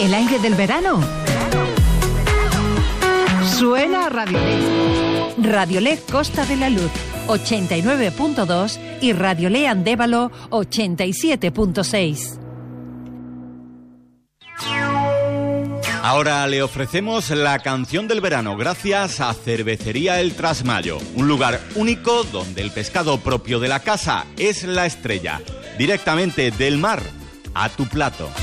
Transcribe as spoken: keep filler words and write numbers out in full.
El aire del verano suena a Radiolé. Radiolé Costa de la Luz ochenta y nueve punto dos y Radiolé Andévalo ochenta y siete punto seis. Ahora le ofrecemos la canción del verano gracias a Cervecería El Trasmayo, un lugar único donde el pescado propio de la casa es la estrella, directamente del mar a tu plato.